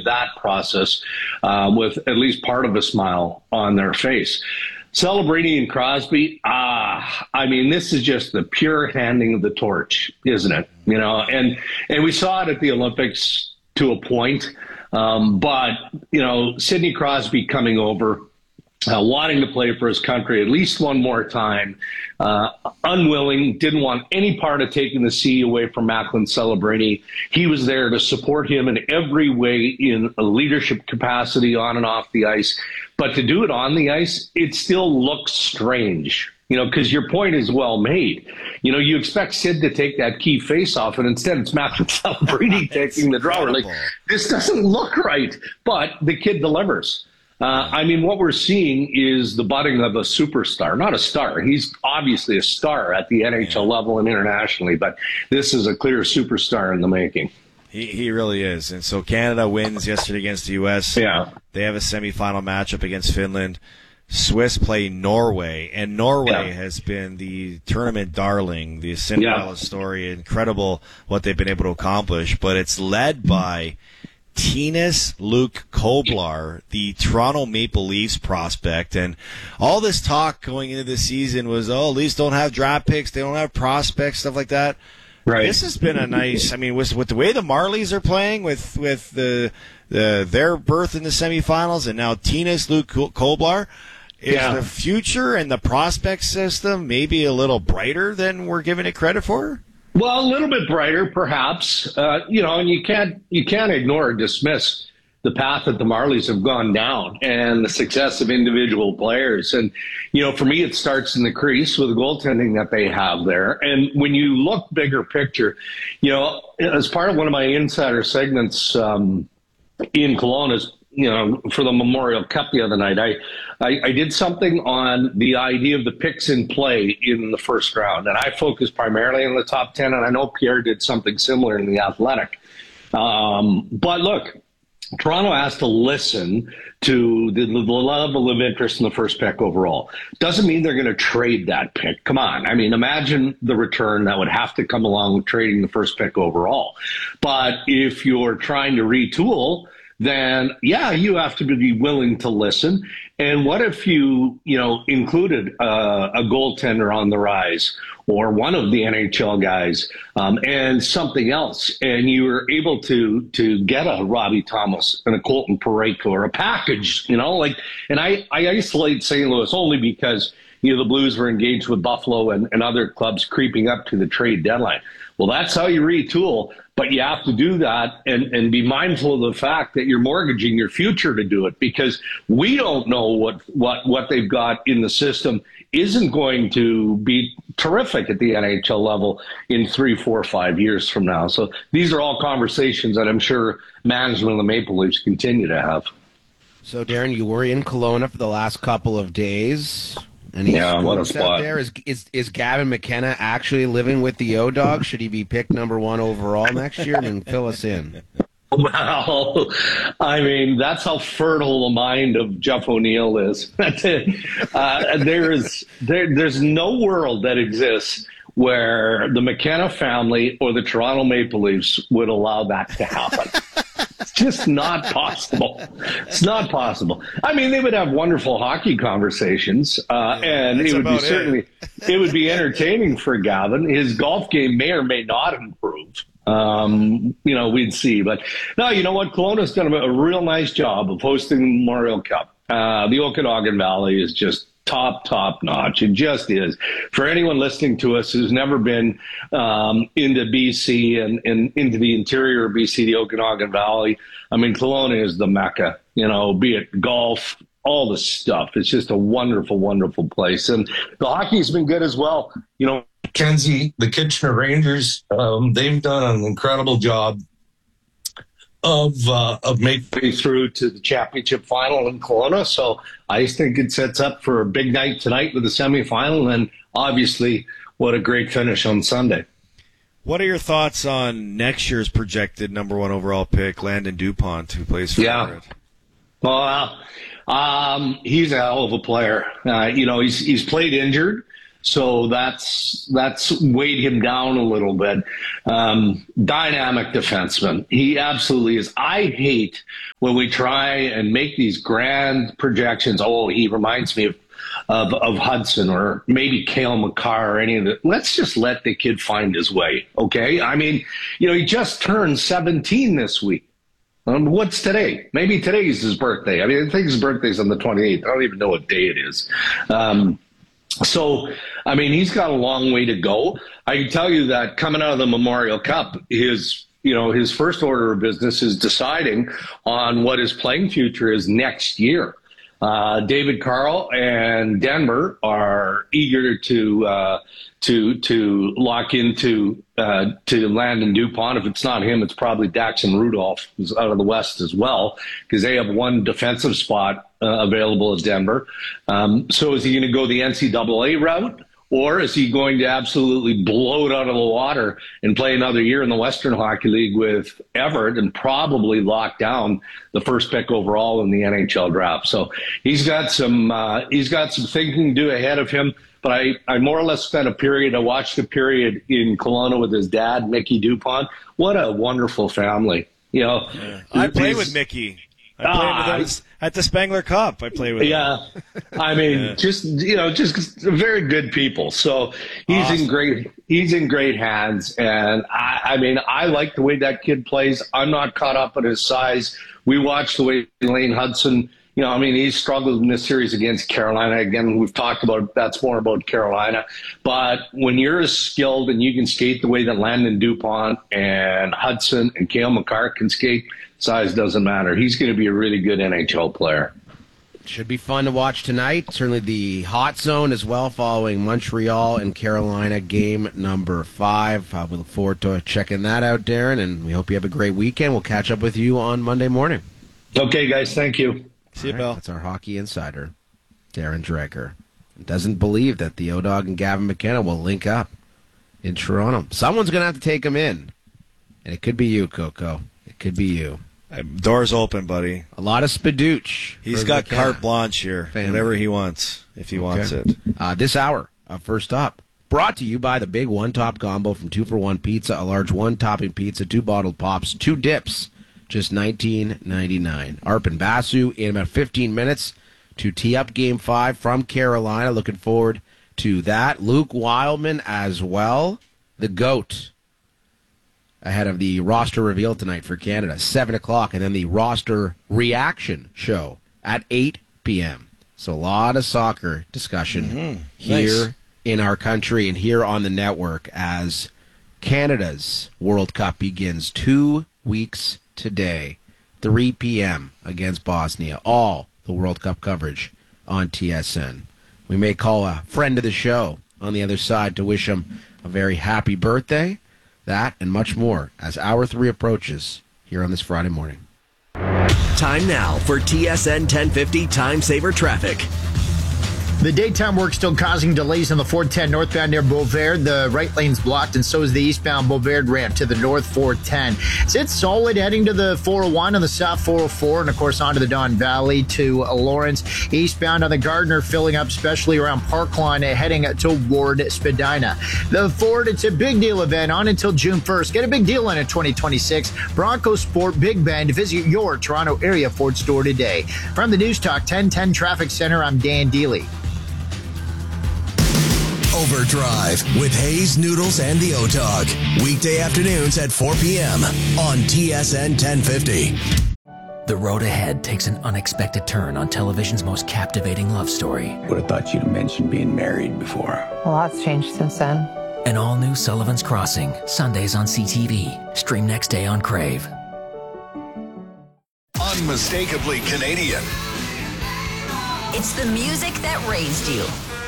that process with at least part of a smile on their face. Celebrini and Crosby, I mean, this is just the pure handing of the torch, isn't it? You know, and we saw it at the Olympics to a point, but, you know, Sidney Crosby coming over, wanting to play for his country at least one more time, unwilling, didn't want any part of taking the C away from Macklin Celebrini. He was there to support him in every way in a leadership capacity on and off the ice. But to do it on the ice, it still looks strange, you know, because your point is well made. You know, you expect Sid to take that key face-off, and instead it's Macklin Celebrini taking the draw. Like, this doesn't look right, but the kid delivers. I mean, what we're seeing is the budding of a superstar, not a star. He's obviously a star at the NHL level and internationally, but this is a clear superstar in the making. He really is. And so Canada wins yesterday against the U.S. Yeah. They have a semifinal matchup against Finland. Swiss play Norway, and Norway has been the tournament darling, the Cinderella story. Incredible what they've been able to accomplish, but it's led by Tinas Luke Koblar, the Toronto Maple Leafs prospect. And all this talk going into the season was, Leafs don't have draft picks, they don't have prospects, stuff like that. Right. This has been a nice, I mean, with the way the Marlies are playing, with their berth in the semifinals, and now Tinas Luke Koblar, is the future and the prospect system maybe a little brighter than we're giving it credit for? Well, a little bit brighter, perhaps. You know, and you can't ignore or dismiss the path that the Marlies have gone down and the success of individual players. And, you know, for me, it starts in the crease with the goaltending that they have there. And when you look bigger picture, you know, as part of one of my insider segments in Kelowna, you know, for the Memorial Cup the other night, I did something on the idea of the picks in play in the first round. And I focused primarily on the top 10, and I know Pierre did something similar in the Athletic. But look, Toronto has to listen to the level of interest in the first pick overall. Doesn't mean they're going to trade that pick. Come on. I mean, imagine the return that would have to come along with trading the first pick overall. But if you're trying to retool, then, you have to be willing to listen. And what if you included a goaltender on the rise or one of the NHL guys and something else, and you were able to get a Robbie Thomas and a Colton Parayko or a package, and I isolate St. Louis only because, the Blues were engaged with Buffalo and other clubs creeping up to the trade deadline. Well, that's how you retool, but you have to do that and be mindful of the fact that you're mortgaging your future to do it, because we don't know what they've got in the system isn't going to be terrific at the NHL level in 3, 4, 5 years from now. So these are all conversations that I'm sure management of the Maple Leafs continue to have. So, Darren, you were in Kelowna for the last couple of days. What a spot. There. Is Gavin McKenna actually living with the O-Dog? Should he be picked number 1 overall next year? And fill us in. Well, I mean, that's how fertile the mind of Jeff O'Neill is. There's no world that exists where the McKenna family or the Toronto Maple Leafs would allow that to happen. It's just not possible. It's not possible. I mean, they would have wonderful hockey conversations, and it would be entertaining for Gavin. His golf game may or may not improve. We'd see. But no, you know what? Kelowna's done a real nice job of hosting the Memorial Cup. The Okanagan Valley is just top notch. It just is. For anyone listening to us who's never been into BC and into the interior of BC, the Okanagan Valley, I mean, Kelowna is the Mecca, be it golf, all the stuff. It's just a wonderful, wonderful place. And the hockey's been good as well. Kenzie, the Kitchener Rangers, they've done an incredible job of making it through to the championship final in Kelowna. So I think it sets up for a big night tonight with the semifinal, and obviously what a great finish on Sunday. What are your thoughts on next year's projected number 1 overall pick, Landon Dupont, who plays for Everett? Well, he's a hell of a player. He's played injured. So that's weighed him down a little bit. Dynamic defenseman. He absolutely is. I hate when we try and make these grand projections. Oh, he reminds me of Hudson or maybe Cale Makar or any of that. Let's just let the kid find his way, okay? I mean, he just turned 17 this week. What's today? Maybe today's his birthday. I mean, I think his birthday's on the 28th. I don't even know what day it is. So, I mean, he's got a long way to go. I can tell you that coming out of the Memorial Cup, his first order of business is deciding on what his playing future is next year. David Carl and Denver are eager to lock into to Landon Dupont. If it's not him, it's probably Daxon Rudolph, who's out of the West as well, because they have one defensive spot available at Denver. So is he going to go the NCAA route, or is he going to absolutely blow it out of the water and play another year in the Western Hockey League with Everett and probably lock down the first pick overall in the NHL draft? So he's got some thinking to do ahead of him. But I more or less spent I watched a period in Kelowna with his dad, Mickey Dupont. What a wonderful family. I played with Mickey. I played with him at the Spengler Cup. I played with him. Yeah. I mean, just very good people. So he's awesome. He's in great hands. And I mean, I like the way that kid plays. I'm not caught up on his size. We watched the way Lane Hudson, he struggled in this series against Carolina. Again, we've talked about that's more about Carolina. But when you're as skilled and you can skate the way that Landon Dupont and Hudson and Cale Makar can skate, size doesn't matter. He's going to be a really good NHL player. Should be fun to watch tonight. Certainly the hot zone as well, following Montreal and Carolina game number 5. We look forward to checking that out, Darren, and we hope you have a great weekend. We'll catch up with you on Monday morning. Okay, guys. Thank you. See you, Bill. That's our hockey insider, Darren Dreger. Doesn't believe that the O-Dog and Gavin McKenna will link up in Toronto. Someone's going to have to take him in, and it could be you, Coco. It could be you. Door's open, buddy. A lot of spadooch. He's got carte blanche here. Family. Whatever he wants, if he wants it. This hour of First Up, brought to you by the Big One Top Combo from 2-for-1 Pizza, a large one-topping pizza, 2 bottled pops, 2 dips, just $19.99. Arp and Basu in about 15 minutes to tee up Game 5 from Carolina. Looking forward to that. Luke Wildman as well, the GOAT, ahead of the roster reveal tonight for Canada, 7 o'clock, and then the roster reaction show at 8 p.m. So a lot of soccer discussion here in our country and here on the network as Canada's World Cup begins 2 weeks today, 3 p.m. against Bosnia. All the World Cup coverage on TSN. We may call a friend of the show on the other side to wish him a very happy birthday. That and much more as Hour 3 approaches here on this Friday morning. Time now for TSN 1050 Time Saver Traffic. The daytime work still causing delays on the 410 northbound near Bovaird. The right lane's blocked, and so is the eastbound Bovaird ramp to the north 410. It's solid heading to the 401 on the south 404, and of course onto the Don Valley to Lawrence. Eastbound on the Gardner filling up, especially around Parkline, heading toward Spadina. The Ford, it's a big deal event on until June 1st. Get a big deal on it 2026. Bronco Sport Big Bend. Visit your Toronto area Ford store today. From the News Talk 1010 Traffic Center, I'm Dan Deely. Overdrive with Hayes, Noodles, and the O-Dog. Weekday afternoons at 4 p.m. on TSN 1050. The road ahead takes an unexpected turn on television's most captivating love story. Would have thought you'd have mentioned being married before. A lot's changed since then. An all-new Sullivan's Crossing, Sundays on CTV. Stream next day on Crave. Unmistakably Canadian. It's the music that raised you.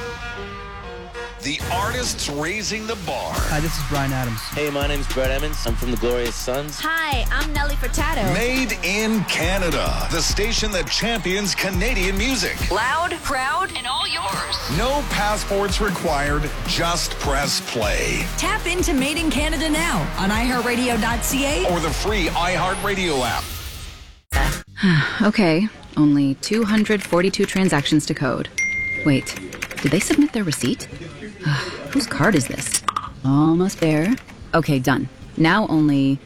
The artists raising the bar. Hi, this is Bryan Adams. Hey, my name's Brett Emmons. I'm from the Glorious Sons. Hi, I'm Nelly Furtado. Made in Canada. The station that champions Canadian music. Loud, proud, and all yours. No passports required. Just press play. Tap into Made in Canada now on iHeartRadio.ca or the free iHeartRadio app. Okay, only 242 transactions to code. Wait, Did they submit their receipt? Whose card is this? Almost there. Okay, done. Now only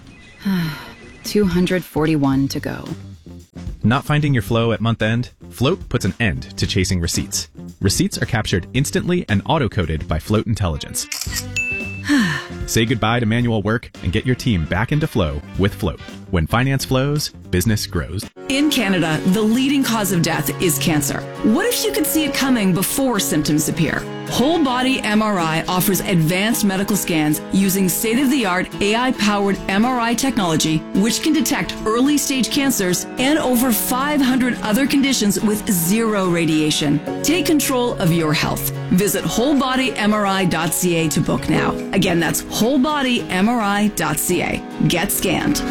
241 to go. Not finding your flow at month end? Float puts an end to chasing receipts. Receipts are captured instantly and auto-coded by Float Intelligence. Say goodbye to manual work and get your team back into flow with Float. When finance flows, business grows. In Canada, the leading cause of death is cancer. What if you could see it coming before symptoms appear? Whole Body MRI offers advanced medical scans using state-of-the-art AI-powered MRI technology, which can detect early-stage cancers and over 500 other conditions with zero radiation. Take control of your health. Visit wholebodymri.ca to book now. Again, that's wholebodymri.ca. Get scanned.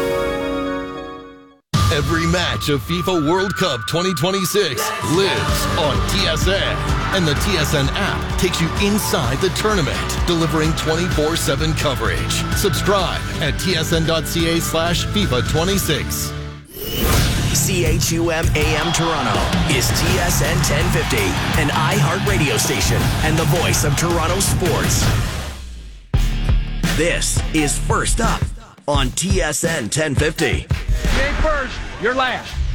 Every match of FIFA World Cup 2026 lives on TSN. And the TSN app takes you inside the tournament, delivering 24/7 coverage. Subscribe at tsn.ca/FIFA26. CHUM AM Toronto is TSN 1050, an iHeart radio station and the voice of Toronto sports. This is First Up on TSN 1050. You ain't first, you're last.